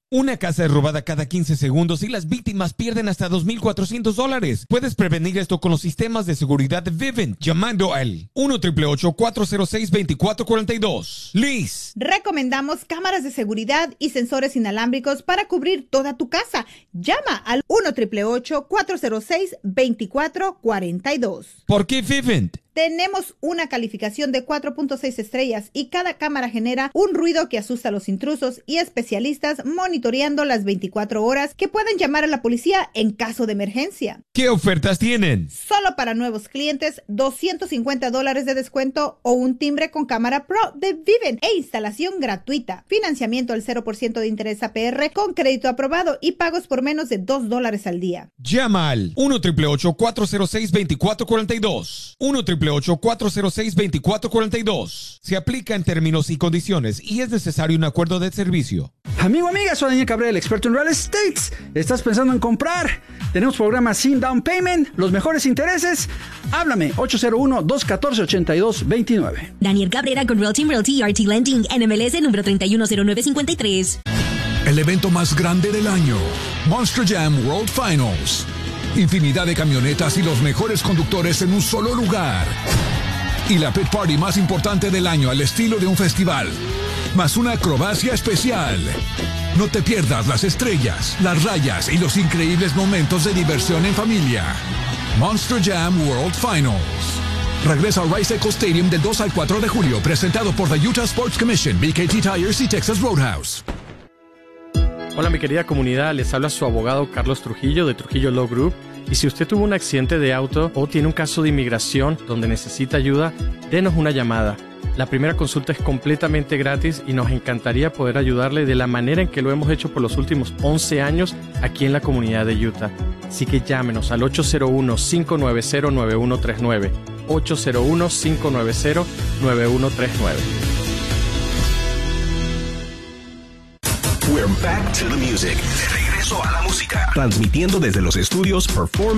Una casa es robada cada 15 segundos y las víctimas pierden hasta $2,400. Puedes prevenir esto con los sistemas de seguridad de Vivint llamando al 1-888-406-2442. Liz. Recomendamos cámaras de seguridad y sensores inalámbricos para cubrir toda tu casa. Llama al 1-888-406-2442. ¿Por qué Vivint? Tenemos una calificación de 4.6 estrellas y cada cámara genera un ruido que asusta a los intrusos y especialistas monitoreando las 24 horas que pueden llamar a la policía en caso de emergencia. ¿Qué ofertas tienen? Solo para nuevos clientes, $250 de descuento o un timbre con cámara Pro de Vivint e instalación gratuita. Financiamiento al 0% de interés APR con crédito aprobado y pagos por menos de $2 al día. Llama al 1-888-406-2442. 1-888-406-2442. Se aplica en términos y condiciones y es necesario un acuerdo de servicio. Amigo, amiga, soy Daniel Cabrera, el experto en real estate. ¿Estás pensando en comprar? Tenemos programas sin down payment, los mejores intereses. Háblame, 801-214-8229. Daniel Cabrera con Real Team Realty RT Lending, NMLS número 310953. El evento más grande del año, Monster Jam World Finals. Infinidad de camionetas y los mejores conductores en un solo lugar. Y la pit party más importante del año al estilo de un festival. Más una acrobacia especial. No te pierdas las estrellas, las rayas y los increíbles momentos de diversión en familia. Monster Jam World Finals. Regresa al Rice Echo Stadium del 2 al 4 de julio, presentado por the Utah Sports Commission, BKT Tires y Texas Roadhouse. Hola mi querida comunidad, les habla su abogado Carlos Trujillo de Trujillo Law Group. Y si usted tuvo un accidente de auto o tiene un caso de inmigración donde necesita ayuda, denos una llamada. La primera consulta es completamente gratis y nos encantaría poder ayudarle de la manera en que lo hemos hecho por los últimos 11 años aquí en la comunidad de Utah. Así que llámenos al 801-590-9139. 801-590-9139. We're back to the music. De regreso a la música. Transmitiendo desde los estudios Perform